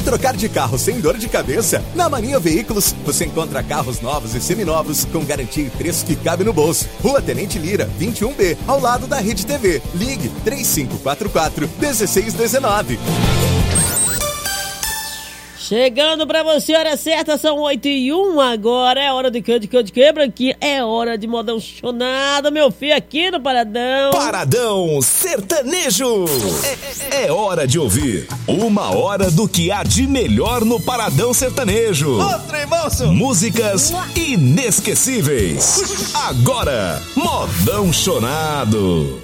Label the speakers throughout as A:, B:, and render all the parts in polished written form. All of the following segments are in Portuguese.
A: trocar de carro sem dor de cabeça? Na Mania Veículos, você encontra carros novos e seminovos com garantia e preço que cabe no bolso. Rua Tenente Lira, 21B, ao lado da Rede TV. Ligue 3544-1619.
B: Chegando pra você, hora certa, são 8h01 agora, é hora de quebra aqui, é hora de modão chonado, meu filho, aqui no Paradão.
C: Paradão Sertanejo. É hora de ouvir uma hora do que há de melhor no Paradão Sertanejo. Músicas inesquecíveis. Agora, modão chonado.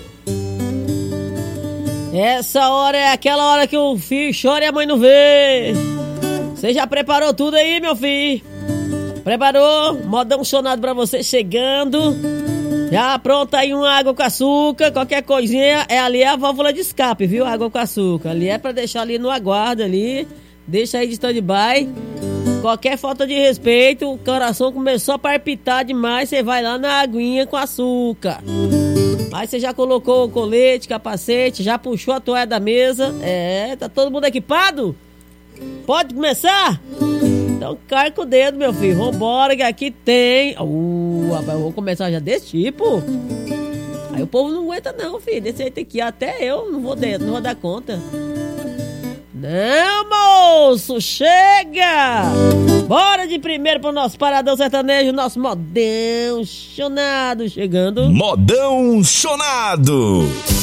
B: Essa hora é aquela hora que o filho chora e a mãe não vê. Você já preparou tudo aí, meu filho? Preparou? Modão chonado pra você chegando. Já pronta aí uma água com açúcar. Qualquer coisinha é ali a válvula de escape, viu? Água com açúcar. Ali é pra deixar ali no aguardo ali. Deixa aí de stand-by. Qualquer falta de respeito, o coração começou a palpitar demais. Você vai lá na aguinha com açúcar. Aí você já colocou o colete, capacete, já puxou a toalha da mesa. Tá todo mundo equipado? Pode começar? Então carca o dedo, meu filho. Vambora que aqui tem. Rapaz, vou começar já desse tipo. Aí o povo não aguenta não, filho. Desse jeito aqui, até eu não vou dar conta. Não, moço, chega! Bora de primeiro pro nosso Paradão Sertanejo, nosso modão chonado chegando.
C: Modão chonado.